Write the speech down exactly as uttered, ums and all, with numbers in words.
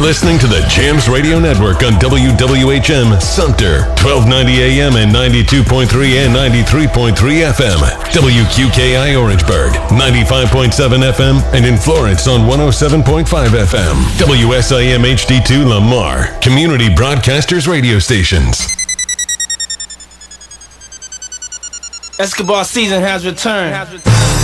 listening to the Jams Radio Network on W W H M Sumter, twelve ninety A M and ninety-two point three and ninety-three point three F M. W Q K I Orangeburg, ninety-five point seven F M, and in Florence on one oh seven point five F M. W S I M H D two Lamar, Community Broadcasters Radio Stations. Escobar season has returned. Has returned.